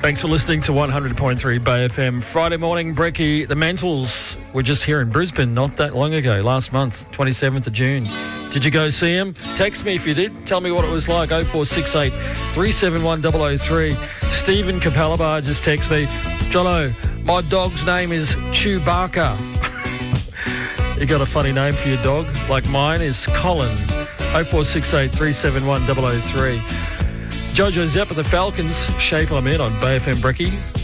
Thanks for listening to 100.3 Bay FM. Friday morning, Brekkie. The Mantles were just here in Brisbane not that long ago, last month, 27th of June. Did you go see them? Text me if you did. Tell me what it was like. 0468 371 003. Stephen Capalabar just text me, Jono, my dog's name is Chewbacca. You got a funny name for your dog? Like mine is Colin. 0468 371 003. Jojo Zepp of the Falcons, Shape I'm In on Bay FM Brekkie.